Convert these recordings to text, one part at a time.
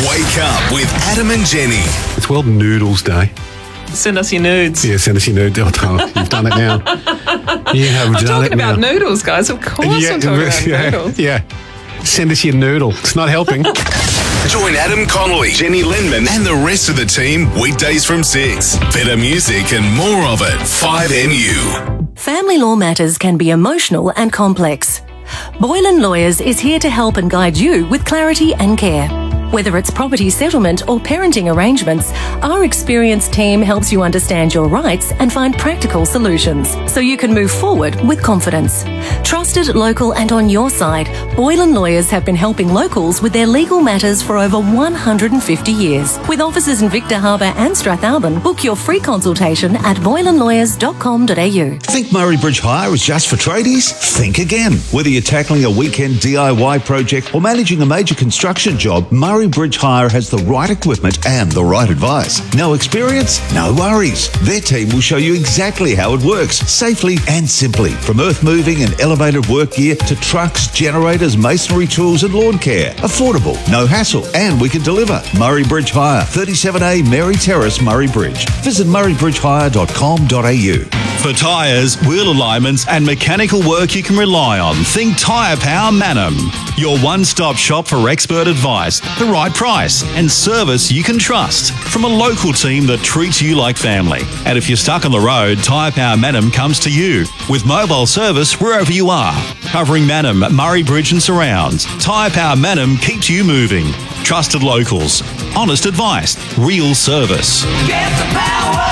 Wake up with Adam and Jenny. It's World Noodles Day. Send us your nudes. Yeah, send us your nudes. Oh, you've done it now. Yeah, I'm talking about noodles, guys. Of course I'm talking about noodles. Yeah. Send us your noodle. It's not helping. Join Adam Connolly, Jenny Lindman, and the rest of the team weekdays from 6. Better music and more of it. 5MU. Family law matters can be emotional and complex. Boylan Lawyers is here to help and guide you with clarity and care. Whether it's property settlement or parenting arrangements, our experienced team helps you understand your rights and find practical solutions so you can move forward with confidence. Trusted, local and on your side, Boylan Lawyers have been helping locals with their legal matters for over 150 years. With offices in Victor Harbor and Strathalbyn, book your free consultation at boylanlawyers.com.au. Think Murray Bridge Hire is just for tradies? Think again. Whether you're tackling a weekend DIY project or managing a major construction job, Murray Bridge Hire has the right equipment and the right advice. No experience? No worries. Their team will show you exactly how it works, safely and simply. From earth moving and elevated work gear to trucks, generators, masonry tools and lawn care. Affordable, no hassle, and we can deliver. Murray Bridge Hire, 37A Mary Terrace, Murray Bridge. Visit murraybridgehire.com.au. For tyres, wheel alignments and mechanical work you can rely on, think Tyre Power Manham. Your one-stop shop for expert advice, the right price and service you can trust from a local team that treats you like family. And if you're stuck on the road, Tyre Power Manham comes to you with mobile service wherever you are. Covering Manham, Murray Bridge and surrounds, Tyre Power Manham keeps you moving. Trusted locals, honest advice, real service. Get the power!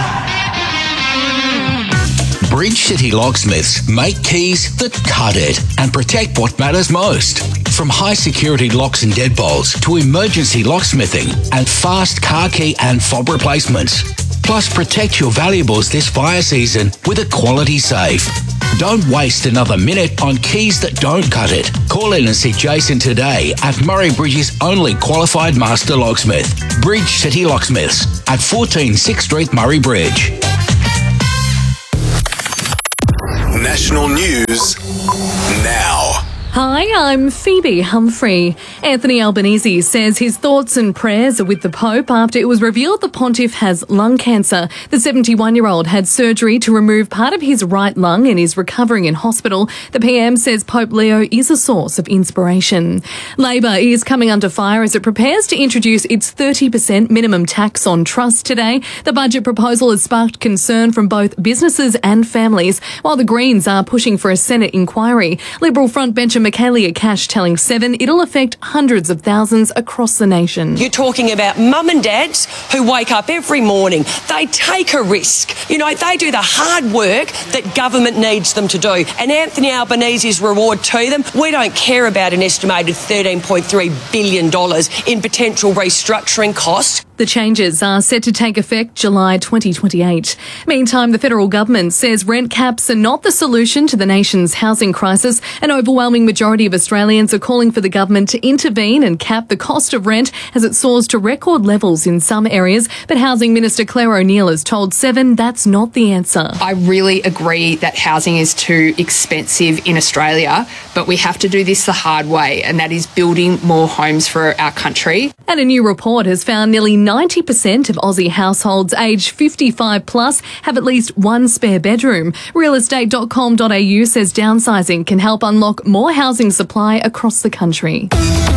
Bridge City Locksmiths make keys that cut it and protect what matters most. From high-security locks and deadbolts to emergency locksmithing and fast car key and fob replacements. Plus, protect your valuables this fire season with a quality safe. Don't waste another minute on keys that don't cut it. Call in and see Jason today at Murray Bridge's only qualified master locksmith, Bridge City Locksmiths at 14 6th Street, Murray Bridge. National news now. Hi, I'm Phoebe Humphrey. Anthony Albanese says his thoughts and prayers are with the Pope after it was revealed the pontiff has lung cancer. The 71-year-old had surgery to remove part of his right lung and is recovering in hospital. The PM says Pope Leo is a source of inspiration. Labor is coming under fire as it prepares to introduce its 30% minimum tax on trust today. The budget proposal has sparked concern from both businesses and families, while the Greens are pushing for a Senate inquiry. Liberal frontbencher Michaelia Cash telling 7 it'll affect hundreds of thousands across the nation. You're talking about mum and dads who wake up every morning. They take a risk. You know, they do the hard work that government needs them to do. And Anthony Albanese's reward to them, we don't care about an estimated $13.3 billion in potential restructuring costs. The changes are set to take effect July 2028. Meantime, the federal government says rent caps are not the solution to the nation's housing crisis. An overwhelming majority of Australians are calling for the government to intervene and cap the cost of rent as it soars to record levels in some areas. But Housing Minister Claire O'Neil has told 7 that's not the answer. I really agree that housing is too expensive in Australia, but we have to do this the hard way, and that is building more homes for our country. And a new report has found nearly 90% of Aussie households aged 55 plus have at least one spare bedroom. Realestate.com.au says downsizing can help unlock more housing supply across the country.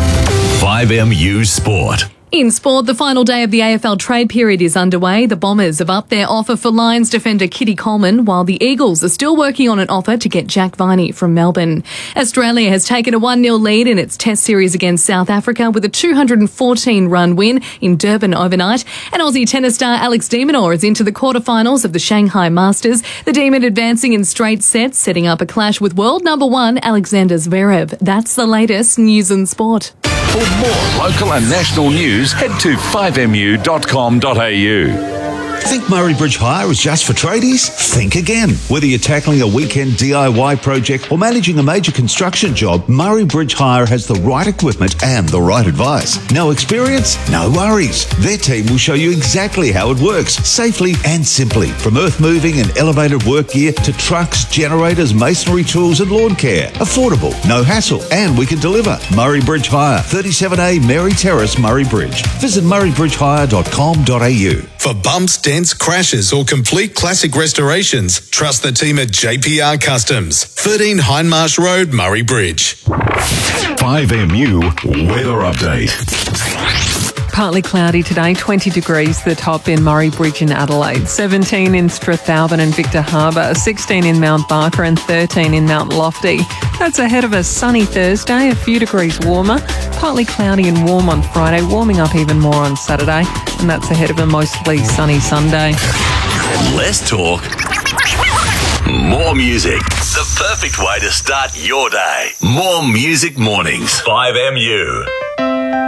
5MU Sport. In sport, the final day of the AFL trade period is underway. The Bombers have upped their offer for Lions defender Kitty Coleman, while the Eagles are still working on an offer to get Jack Viney from Melbourne. Australia has taken a 1-0 lead in its Test series against South Africa with a 214-run win in Durban overnight. And Aussie tennis star Alex de Minaur is into the quarterfinals of the Shanghai Masters. The Demon advancing in straight sets, setting up a clash with world number 1 Alexander Zverev. That's the latest news and sport. For more local and national news, head to 5mu.com.au. Think Murray Bridge Hire is just for tradies? Think again. Whether you're tackling a weekend DIY project or managing a major construction job, Murray Bridge Hire has the right equipment and the right advice. No experience? No worries. Their team will show you exactly how it works, safely and simply. From earth moving and elevated work gear to trucks, generators, masonry tools and lawn care. Affordable, no hassle, and we can deliver. Murray Bridge Hire, 37A Mary Terrace, Murray Bridge. Visit murraybridgehire.com.au. For bumps, dents, crashes or complete classic restorations, trust the team at JPR Customs, 13 Hindmarsh Road, Murray Bridge. 5MU Weather Update. Partly cloudy today, 20 degrees the top in Murray Bridge in Adelaide, 17 in Strathalbyn and Victor Harbour, 16 in Mount Barker and 13 in Mount Lofty. That's ahead of a sunny Thursday, a few degrees warmer, partly cloudy and warm on Friday, warming up even more on Saturday, and that's ahead of a mostly sunny Sunday. Less talk, more music. The perfect way to start your day. More Music Mornings. 5MU.